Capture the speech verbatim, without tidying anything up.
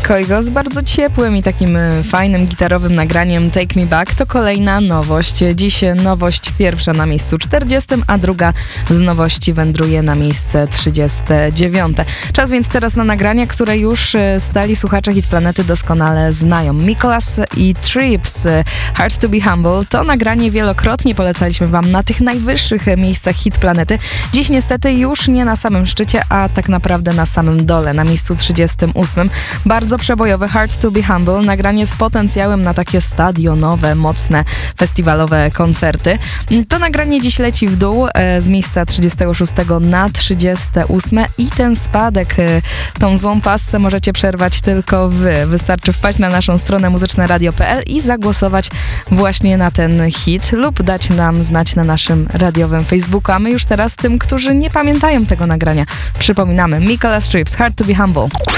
Koigo z bardzo ciepłym i takim e, fajnym gitarowym nagraniem Take Me Back to kolejna nowość. Dziś nowość pierwsza na miejscu czterdziestym, a druga z nowości wędruje na miejsce trzydzieste dziewiąte. Czas więc teraz na nagrania, które już e, stali słuchacze Hit Planety doskonale znają. Mikolas i Trips, e, Hard to be Humble. To nagranie wielokrotnie polecaliśmy wam na tych najwyższych miejscach Hit Planety. Dziś niestety już nie na samym szczycie, a tak naprawdę na samym dole, na miejscu trzydziestym ósmym. Bardzo przebojowe Hard to be Humble, nagranie z potencjałem na takie stadionowe, mocne, festiwalowe koncerty. To nagranie dziś leci w dół e, z miejsca trzydziestego szóstego na trzydzieste ósme i ten spadek, e, tą złą pasce możecie przerwać tylko wy. Wystarczy wpaść na naszą stronę muzyczne radio kropka p l i zagłosować właśnie na ten hit lub dać nam znać na naszym radiowym Facebooku. A my już teraz tym, którzy nie pamiętają tego nagrania, przypominamy Mikolas Trips, Hard to be Humble.